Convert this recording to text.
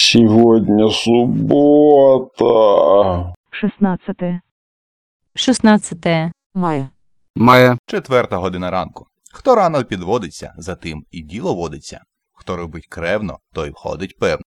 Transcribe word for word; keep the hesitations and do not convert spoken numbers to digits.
Сегодня суббота. шістнадцяте. шістнадцяте Мая. Мая. Четверта година ранку. Хто рано підводиться, за тим і діло водиться. Хто робить кревно, той входить певно.